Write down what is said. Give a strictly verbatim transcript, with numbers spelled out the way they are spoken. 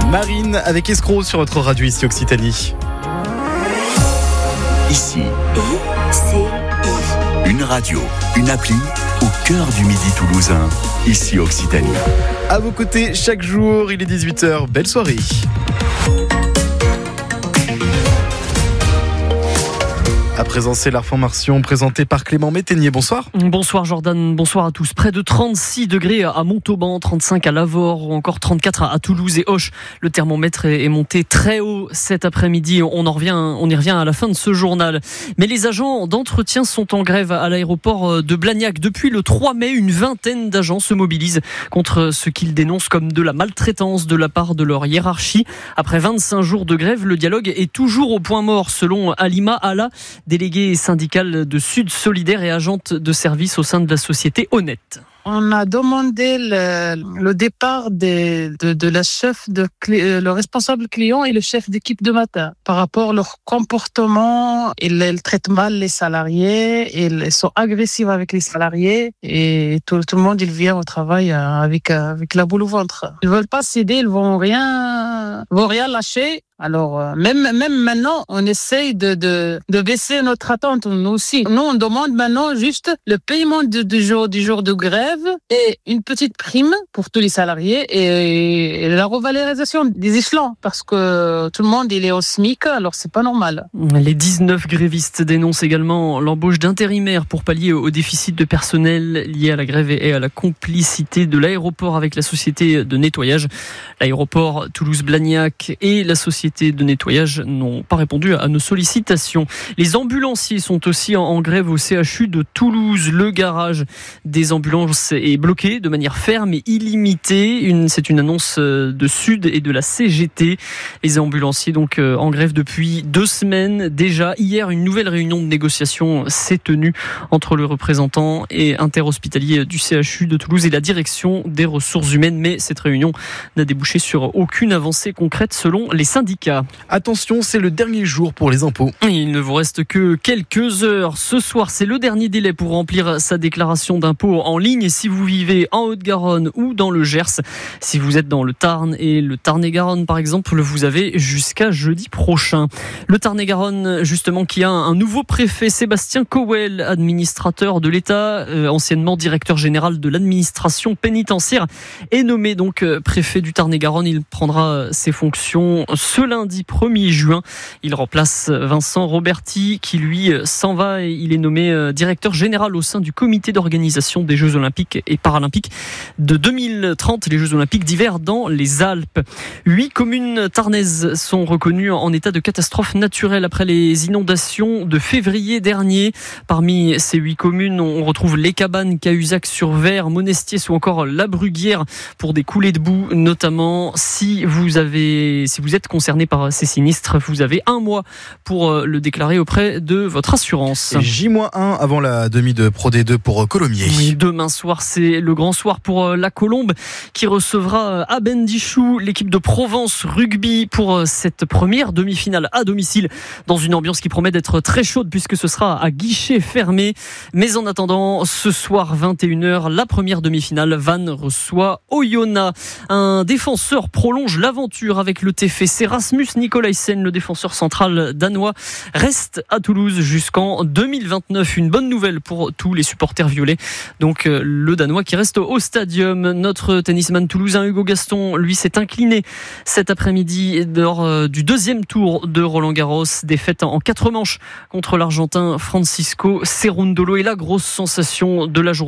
Marine avec Escroc sur votre radio ici Occitanie. Ici, I C I. une radio, une appli au cœur du midi toulousain, ici Occitanie. À vos côtés chaque jour, il est dix-huit heures, belle soirée. À présent, c'est l'information présentée par Clément Métainier. Bonsoir. Bonsoir Jordan, bonsoir à tous. Près de trente-six degrés à Montauban, trente-cinq à Lavore ou encore trente-quatre à Toulouse et Auch. Le thermomètre est monté très haut cet après-midi. On en revient, on y revient à la fin de ce journal. Mais les agents d'entretien sont en grève à l'aéroport de Blagnac. Depuis le trois mai, une vingtaine d'agents se mobilisent contre ce qu'ils dénoncent comme de la maltraitance de la part de leur hiérarchie. Après vingt-cinq jours de grève, le dialogue est toujours au point mort, selon Alima Alla, déléguée syndicale de Sud Solidaire et agente de service au sein de la société Honnête. On a demandé le, le départ des, de, de la chef de le responsable client et le chef d'équipe de matin par rapport à leur comportement. Ils, ils traitent mal les salariés, ils sont agressifs avec les salariés et tout, tout le monde il vient au travail avec avec la boule au ventre. Ils veulent pas céder, ils vont rien, vont rien lâcher. Alors, euh, même, même maintenant, on essaye de, de, de baisser notre attente, nous aussi. Nous, on demande maintenant juste le paiement du, du, jour, du jour de grève et une petite prime pour tous les salariés et, et la revalorisation des échelons parce que tout le monde, il est au SMIC, alors c'est pas normal. Les dix-neuf grévistes dénoncent également l'embauche d'intérimaires pour pallier au déficit de personnel lié à la grève et à la complicité de l'aéroport avec la société de nettoyage. L'aéroport Toulouse-Blagnac et la société de nettoyage n'ont pas répondu à nos sollicitations. Les ambulanciers sont aussi en grève au C H U de Toulouse. Le garage des ambulances est bloqué de manière ferme et illimitée. Une, c'est une annonce de Sud et de la C G T. Les ambulanciers donc en grève depuis deux semaines déjà. Hier, une nouvelle réunion de négociation s'est tenue entre le représentant et interhospitalier du C H U de Toulouse et la direction des ressources humaines. Mais cette réunion n'a débouché sur aucune avancée concrète selon les syndicats. Attention, c'est le dernier jour pour les impôts. Il ne vous reste que quelques heures. Ce soir, c'est le dernier délai pour remplir sa déclaration d'impôt en ligne. Et si vous vivez en Haute-Garonne ou dans le Gers, si vous êtes dans le Tarn et le Tarn-et-Garonne par exemple, vous avez jusqu'à jeudi prochain. Le Tarn-et-Garonne, justement, qui a un nouveau préfet, Sébastien Cowell, administrateur de l'État, euh, anciennement directeur général de l'administration pénitentiaire, est nommé donc préfet du Tarn-et-Garonne. Il prendra ses fonctions ce lundi premier juin. Il remplace Vincent Roberti qui lui s'en va et il est nommé directeur général au sein du comité d'organisation des Jeux Olympiques et Paralympiques de deux mille trente, les Jeux Olympiques d'hiver dans les Alpes. Huit communes tarnaises sont reconnues en état de catastrophe naturelle après les inondations de février dernier. Parmi ces huit communes, on retrouve Les Cabanes, Cahuzac-sur-Ver, Monestier ou encore La Bruguière pour des coulées de boue notamment. Si vous avez, si vous êtes concerné par ces sinistres, vous avez un mois pour le déclarer auprès de votre assurance. J un avant la demi de Pro D deux pour Colomiers. Oui, demain soir, c'est le grand soir pour la Colombe qui recevra à Bendichou l'équipe de Provence Rugby pour cette première demi-finale à domicile dans une ambiance qui promet d'être très chaude puisque ce sera à guichet fermé. Mais en attendant, ce soir vingt et une heures, la première demi-finale, Vannes reçoit Oyonnax. Un défenseur prolonge l'aventure avec le T F C. Rasmus Nikolaisen, le défenseur central danois, reste à Toulouse jusqu'en deux mille vingt-neuf. Une bonne nouvelle pour tous les supporters violets. Donc le Danois qui reste au stadium. Notre tennisman toulousain Hugo Gaston, lui, s'est incliné cet après-midi lors du deuxième tour de Roland-Garros. Défaite en quatre manches contre l'Argentin Francisco Cerundolo. Et la grosse sensation de la journée